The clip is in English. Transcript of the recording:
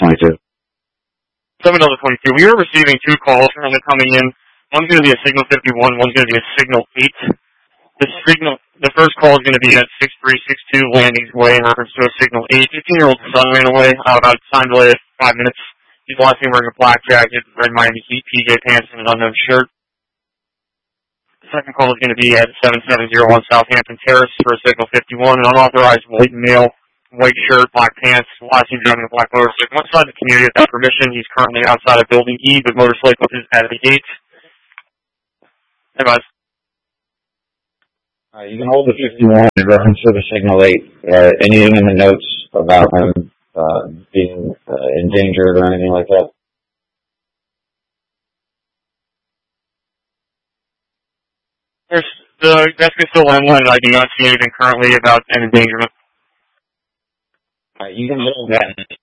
22. 722. We are receiving two calls currently coming in. One's going to be a signal 51, one's going to be a signal 8. The first call is going to be at 6362 Landings Way in reference to a signal 8. 15-year-old son ran away about time delay of 5 minutes. He's last seen wearing a black jacket, red Miami Heat PJ pants, and an unknown shirt. The second call is going to be at 7701 Southampton Terrace for a signal 51, an unauthorized white male, white shirt, black pants, last seen driving a black motorcycle. Outside the community without permission. He's currently outside of building E, but motorcycle is at the gate. Hey, guys. You can hold the 51 in reference to the signal 8. Anything in the notes about him being endangered or anything like that? The desk is still landline, and I do not see anything currently about an endangerment. You can hold that